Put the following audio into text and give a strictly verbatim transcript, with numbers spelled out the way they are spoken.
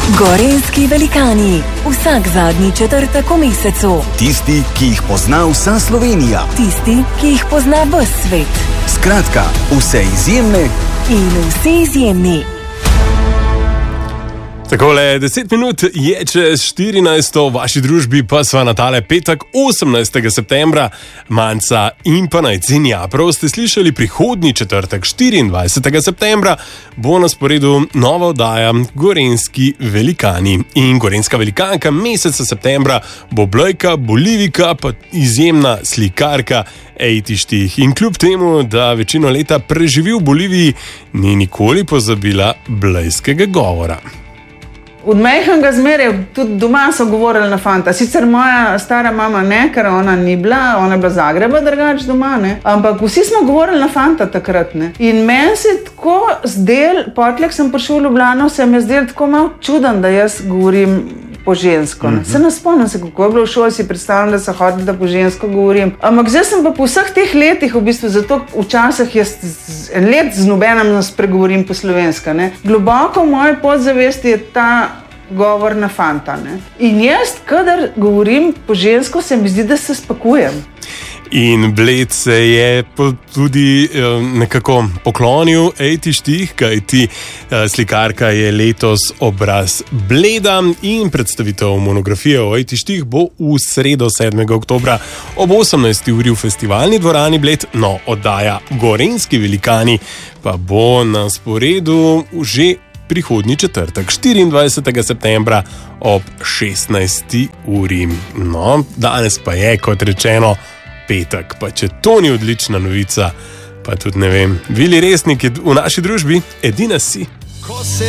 Gorenjski velikani. Vsak zadnji četrtek v mesecu. Tisti, ki jih pozna vsa Slovenija. Tisti, ki jih pozna ves svet. Skratka, vse izjemne in vsi izjemni. Takole, deset minut je čez štirinajsto, v vaši družbi pa sva na tale petek, osemnajstega septembra, Manca in pa Najcinja. Prav ste slišali, prihodnji četrtek, štiriindvajsetega septembra, bo na sporedu nova oddaja Gorenjski velikani. In gorenjska velikanka meseca septembra bo Blejka Bolivika, pa izjemna slikarka Ejtištih. In kljub temu, da večino leta preživi v Boliviji, ni nikoli pozabila blejskega govora. Od majhnega zmeraj, tudi doma so govorili na fanta. Sicer moja stara mama ne, ker ona ni bila, ona je bila Zagreba drugač doma, ne. Ampak vsi smo govorili na fanta takrat, ne. In meni se tako zdel, potlek sem prišel v Ljubljano, se mi je zdel tako malo čuden, da jaz govorim po žensko. Ne. Se ne spomnim se, kako je bilo v šoli, si predstavljam, da se hodim, da po žensko govorim. Ampak zdaj sem pa po vseh teh letih, v bistvu, zato včasih jaz en let z nobenem nas pregovorim po slovenska, ne. Globoko v moji podzavesti je ta govor na fanta, ne. In jaz, kadar govorim po žensko, se mi zdi, da se spakujem. In Bled se je tudi nekako poklonil Ejtištih, kajti slikarka je letos obraz Bleda, in predstavitev monografije o Ejtištih bo v sredo sedmega oktobra ob osemnajsti uri v festivalni dvorani Bled. No, oddaja Gorenjski velikani pa bo na sporedu že prihodnji četrtek, štiriindvajsetega septembra ob šestnajsti uri. No, danes pa je, kot rečeno, petek, pa če to ni odlična novica, pa tudi ne vem. Vili Resnik je v naši družbi, edina si.